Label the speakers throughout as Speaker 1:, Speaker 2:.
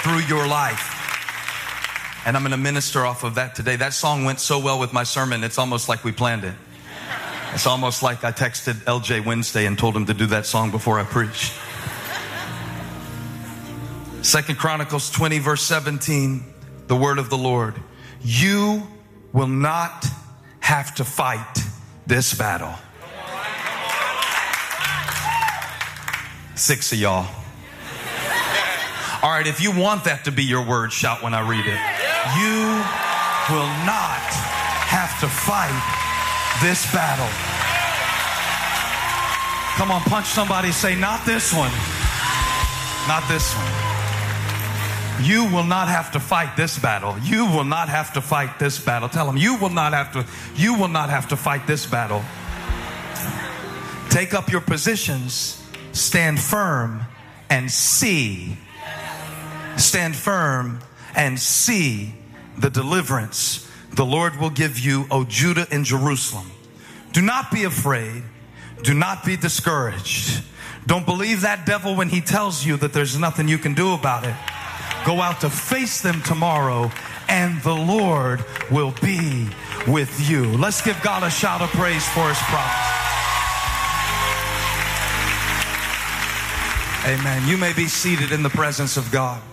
Speaker 1: through your life. And I'm going to minister off of that today. That song went so well with my sermon, it's almost like we planned it. It's almost like I texted LJ Wednesday and told him to do that song before I preached. 2 Chronicles 20 verse 17, the word of the Lord. You will not have to fight this battle. 6 of y'all. All right, if you want that to be your word, shout when I read it. You will not have to fight this battle. Come on, punch somebody, say, not this one. Not this one. You will not have to fight this battle. You will not have to fight this battle. Tell them, you will not have to fight this battle. Take up your positions, stand firm, and see. Stand firm and see the deliverance the Lord will give you, O Judah and Jerusalem. Do not be afraid. Do not be discouraged. Don't believe that devil when he tells you that there's nothing you can do about it. Go out to face them tomorrow, and the Lord will be with you. Let's give God a shout of praise for his promise. Amen. You may be seated in the presence of God.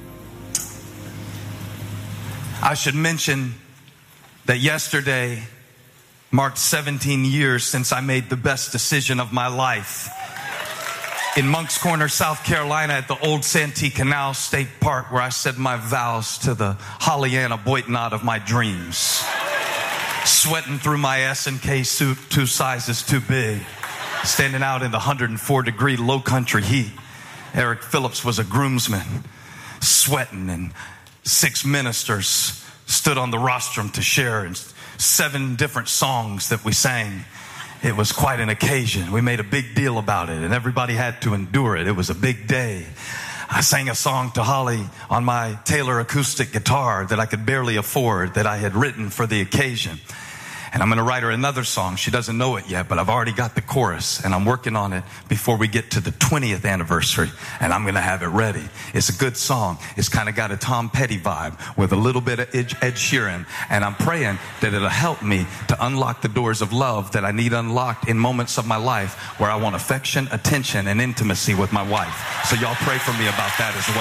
Speaker 1: I should mention that yesterday marked 17 years since I made the best decision of my life. In Moncks Corner, South Carolina, at the old Santee Canal State Park, where I said my vows to the Hollyanna Boitnott of my dreams. Sweating through my S&K suit 2 sizes too big. Standing out in the 104-degree low country heat. Eric Phillips was a groomsman. Sweating, and 6 ministers stood on the rostrum to share, and 7 different songs that we sang. It was quite an occasion. We made a big deal about it, and everybody had to endure it. It was a big day. I sang a song to Holly on my Taylor acoustic guitar that I could barely afford, that I had written for the occasion. And I'm going to write her another song. She doesn't know it yet, but I've already got the chorus, and I'm working on it before we get to the 20th anniversary, and I'm going to have it ready. It's a good song. It's kind of got a Tom Petty vibe with a little bit of Ed Sheeran, and I'm praying that it'll help me to unlock the doors of love that I need unlocked in moments of my life where I want affection, attention, and intimacy with my wife. So y'all pray for me about that as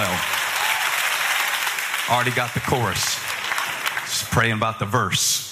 Speaker 1: well. Already got the chorus. Just praying about the verse.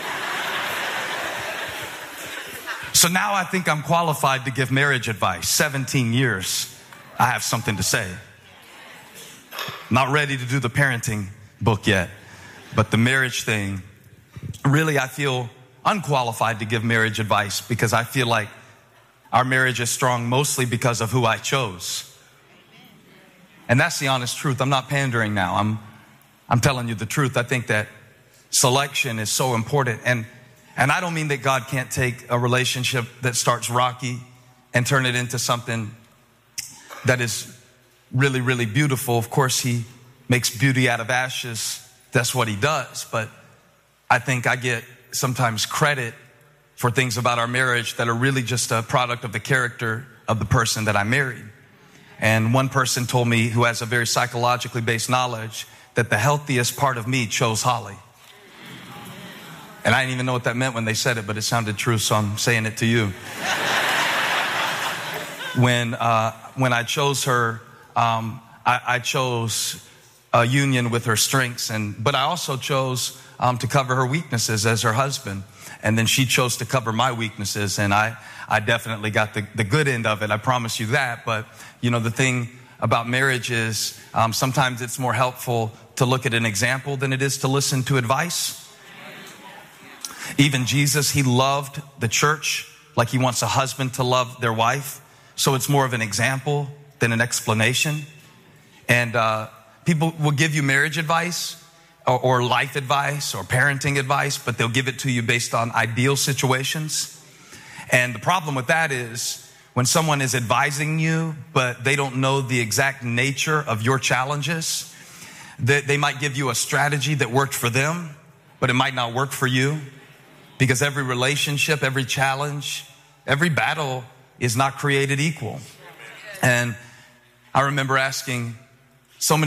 Speaker 1: So now I think I'm qualified to give marriage advice. 17 years, I have something to say. Not ready to do the parenting book yet, but the marriage thing, really I feel unqualified to give marriage advice because I feel like our marriage is strong mostly because of who I chose. And that's the honest truth. I'm not pandering now. I'm telling you the truth. I think that selection is so important. And I don't mean that God can't take a relationship that starts rocky and turn it into something that is really, really beautiful. Of course, he makes beauty out of ashes. That's what he does. But I think I get sometimes credit for things about our marriage that are really just a product of the character of the person that I married. And one person told me, who has a very psychologically based knowledge, that the healthiest part of me chose Holly. And I didn't even know what that meant when they said it, but it sounded true, so I'm saying it to you. When I chose her, I chose a union with her strengths, but I also chose to cover her weaknesses as her husband. And then she chose to cover my weaknesses, and I definitely got the good end of it. I promise you that. But, you know, the thing about marriage is sometimes it's more helpful to look at an example than it is to listen to advice. Even Jesus, he loved the church like he wants a husband to love their wife. So it's more of an example than an explanation. And people will give you marriage advice or life advice or parenting advice, but they'll give it to you based on ideal situations. And the problem with that is when someone is advising you, but they don't know the exact nature of your challenges, they might give you a strategy that worked for them, but it might not work for you. Because every relationship, every challenge, every battle is not created equal. And I remember asking so many